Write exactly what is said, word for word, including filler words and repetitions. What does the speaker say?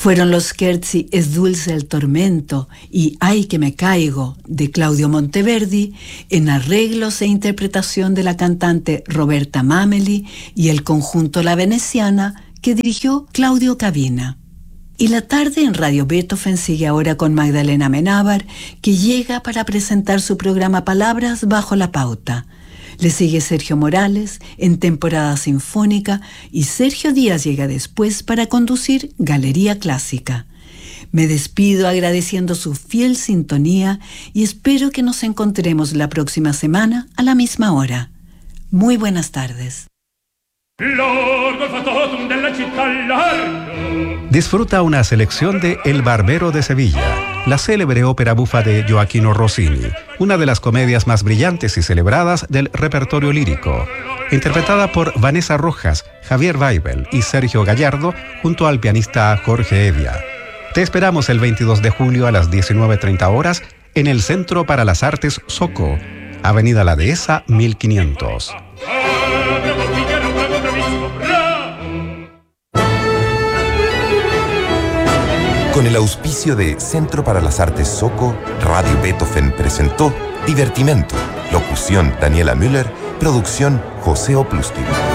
Fueron los scherzi Es dulce el tormento y Ay que me caigo de Claudio Monteverdi en arreglos e interpretación de la cantante Roberta Mameli y el conjunto La Veneciana que dirigió Claudio Cavina. Y la tarde en Radio Beethoven sigue ahora con Magdalena Amenábar, que llega para presentar su programa Palabras bajo la pauta. Le sigue Sergio Morales en temporada sinfónica y Sergio Díaz llega después para conducir Galería Clásica. Me despido agradeciendo su fiel sintonía y espero que nos encontremos la próxima semana a la misma hora. Muy buenas tardes. Disfruta una selección de El Barbero de Sevilla, la célebre ópera bufa de Gioachino Rossini, una de las comedias más brillantes y celebradas del repertorio lírico, interpretada por Vanessa Rojas, Javier Weibel y Sergio Gallardo, junto al pianista Jorge Evia. Te esperamos el veintidós de julio a las diecinueve treinta horas en el Centro para las Artes Soco, Avenida La Dehesa mil quinientos. Con el auspicio de Centro para las Artes Soco, Radio Beethoven presentó Divertimento. Locución Daniela Müller, producción José Oplustin.